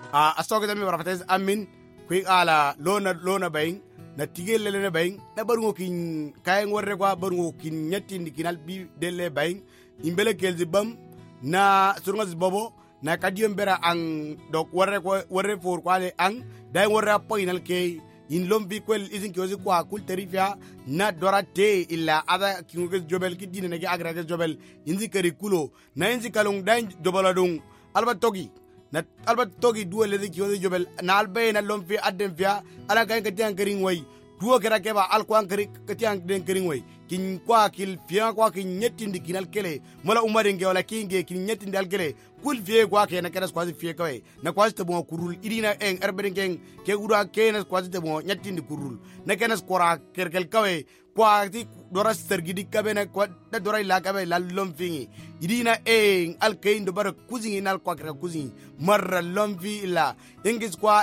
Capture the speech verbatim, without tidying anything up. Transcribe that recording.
a astoke dami barafates amin kwi ala lona lona bayin na tigel lele bayin na barngo kin kayen warre kwa barngo kin nyatti ndikinal bi delle bayin imbele kelzi bam na surungas bobo na kadiyo mbera ang dok warre ko warre for kwale ang dai warre poinal ke in lombi kwel izin ki ozi kwa kul terifia na dorate illa ada kingo jobel ki dine nagi agra jobel inzi kari kulo na inzi kalung dai jobala dung alba togi na alba togi duwe lezi ki ozi jobel na alba na lomfi adem fia ala kay katiang kering way duwo kera keba al kwa kari katiang den kering way kin kwa kil fia kwa kin nyetindi kinal kele mola umare nge wala kinge kin nyetindi al kele kul fie kwa ke na kenas kwazi fie kawe na kwazi tebo kurul irina en erberingen ke gura kenas kwazi tebo nyetindi kurul na kenas kora kerkel kawe kwa ti dora sergidi kabe na kwa da dora ila kabe la lomfingi irina en al kain do bara kuzin al kwa kera kuzin marra lomfi ila engis kwa